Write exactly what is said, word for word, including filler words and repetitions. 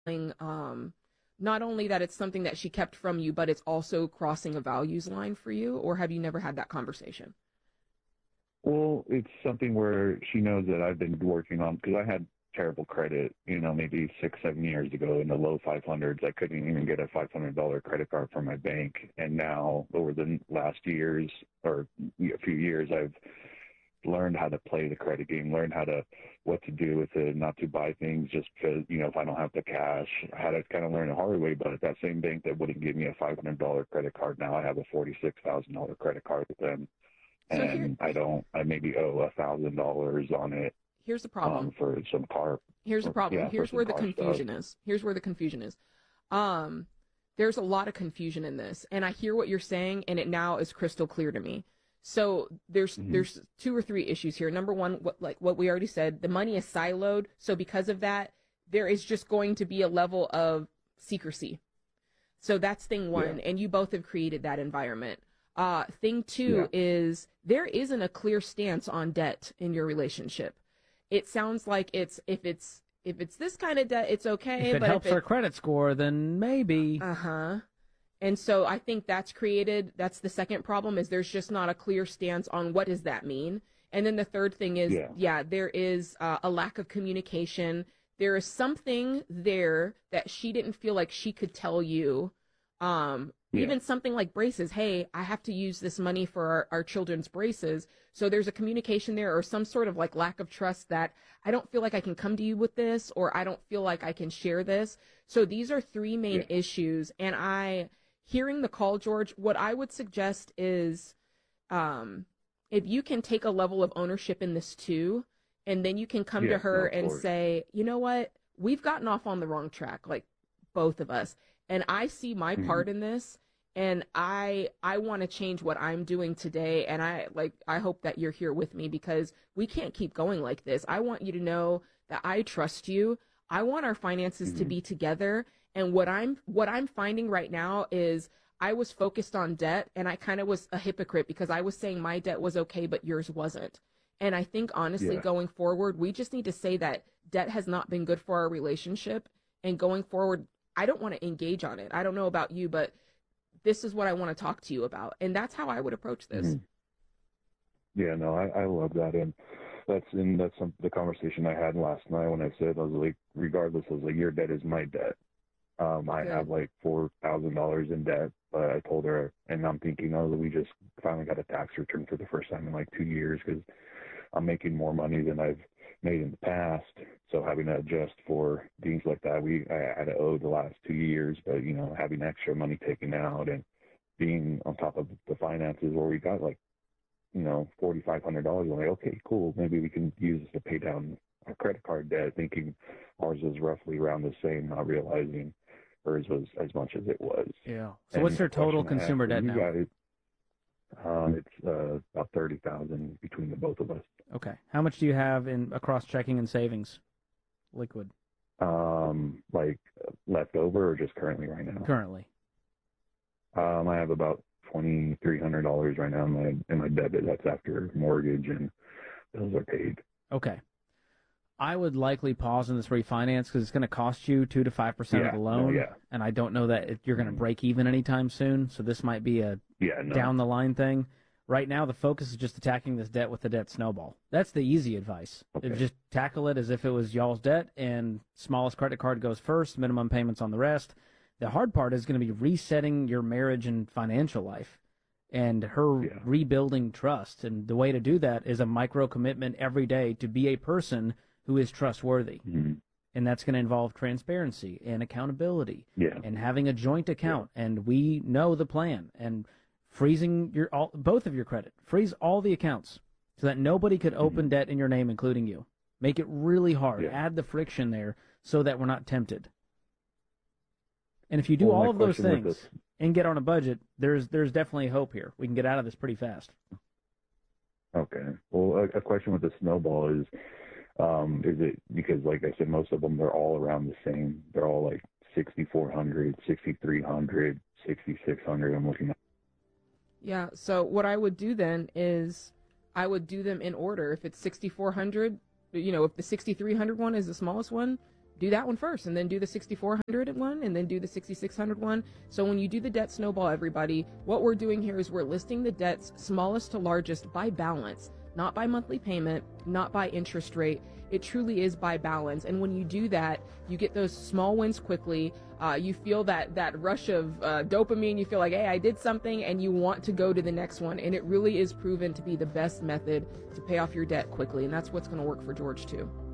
um, not only that it's something that she kept from you, but it's also crossing a values line for you, or have you never had that conversation? Well, it's something where she knows that I've been working on because I had terrible credit, you know, maybe six, seven years ago in the low five hundreds. I couldn't even get a five hundred dollars credit card from my bank. And now, over the last years or a few years, I've learned how to play the credit game, learned how to what to do with it, not to buy things just because, you know, if I don't have the cash. I had to kind of learn the hard way, but at that same bank that wouldn't give me a five hundred dollars credit card, now I have a forty-six thousand dollars credit card with them. So here, And I don't, I maybe owe a thousand dollars on it here's the um, problem. for some car, Here's the or, problem. yeah, for Here's some where the car stuff. confusion is. Here's where the confusion is. Um, there's a lot of confusion in this, and I hear what you're saying, and it now is crystal clear to me. So there's Mm-hmm. there's two or three issues here. Number one, what like what we already said, the money is siloed, so because of that, there is just going to be a level of secrecy. So that's thing one, Yeah. and you both have created that environment. Uh, thing two Yeah. is there isn't a clear stance on debt in your relationship. It sounds like it's if it's if it's this kind of debt, it's okay. If it but helps if it, our credit score, then maybe. uh huh. And so I think that's created. That's the second problem is there's just not a clear stance on what does that mean. And then the third thing is, Yeah. yeah, there is uh, a lack of communication. There is something there that she didn't feel like she could tell you. Um, Yeah. Even something like braces. Hey, I have to use this money for our, our children's braces. So there's a communication there or some sort of like lack of trust that I don't feel like I can come to you with this or I don't feel like I can share this. So these are three main Yeah. issues. And I, hearing the call, George, what I would suggest is um, if you can take a level of ownership in this too, and then you can come Yeah, to her no, of and course. say, you know what, we've gotten off on the wrong track, like both of us. And I see my Mhm. part in this, and I I want to change what I'm doing today. And I like I hope that you're here with me because we can't keep going like this. I want you to know that I trust you. I want our finances to Mhm. be together. And what I'm what I'm finding right now is I was focused on debt and I kind of was a hypocrite because I was saying my debt was okay, but yours wasn't. And I think honestly, Yeah. going forward, we just need to say that debt has not been good for our relationship. And going forward, I don't want to engage on it. I don't know about you, but this is what I want to talk to you about. And that's how I would approach this. Mhm. Yeah, no, I, I love that. And that's in that's some, the conversation I had last night when I said, I was like, regardless, I was like, your debt is my debt. Um, I Good. have like four thousand dollars in debt, but I told her, and I'm thinking, oh, we just finally got a tax return for the first time in like two years because I'm making more money than I've made in the past. So having to adjust for things like that, we I had to owe the last two years, but you know, having extra money taken out and being on top of the finances where we got like, you know, forty five hundred dollars. I'm like, okay, cool. Maybe we can use this to pay down our credit card debt, thinking ours was roughly around the same, not realizing hers was as much as it was. Yeah. So And what's the your total question I have consumer for debt you now? guys, uh, it's uh, about thirty thousand between the both of us. Okay. How much do you have in across checking and savings? Liquid. Um, like left over or just currently right now? Currently. Um, I have about twenty three hundred dollars right now in my in my debit. That's after mortgage and bills are paid. Okay. I would likely pause on this refinance because it's going to cost you two to five percent of Yeah, the no, loan, yeah. and I don't know that it, you're going to Mhm. break even anytime soon. So this might be a Yeah, no. down the line thing. Right now, the focus is just attacking this debt with the debt snowball. That's the easy advice. Okay. If just tackle it as if it was y'all's debt, and smallest credit card goes first, minimum payments on the rest. The hard part is going to be resetting your marriage and financial life, and her Yeah. rebuilding trust. And the way to do that is a micro commitment every day to be a person who is trustworthy. Mhm. And that's going to involve transparency and accountability Yeah. and having a joint account. And we know the plan. And freezing your all, both of your credit. Freeze all the accounts so that nobody could open Mhm. debt in your name, including you. Make it really hard. Yeah. Add the friction there so that we're not tempted. And if you do Well, my all of those question with things this- and get on a budget, there's there's definitely hope here. We can get out of this pretty fast. Okay. Well, a, a question with the snowball is, um, is it because, like I said, most of them they're all around the same. They're all like sixty-four hundred, sixty-three hundred, sixty-six hundred. I'm looking at. Yeah. So what I would do then is I would do them in order. If it's sixty-four hundred, you know, if the sixty-three hundred one is the smallest one, do that one first, and then do the sixty-four hundred one, and then do the sixty-six hundred one. So when you do the debt snowball, everybody, what we're doing here is we're listing the debts smallest to largest by balance, not by monthly payment, not by interest rate. It truly is by balance. And when you do that, you get those small wins quickly. Uh, you feel that that rush of uh, dopamine. You feel like, hey, I did something, and you want to go to the next one. And it really is proven to be the best method to pay off your debt quickly. And that's what's going to work for George too.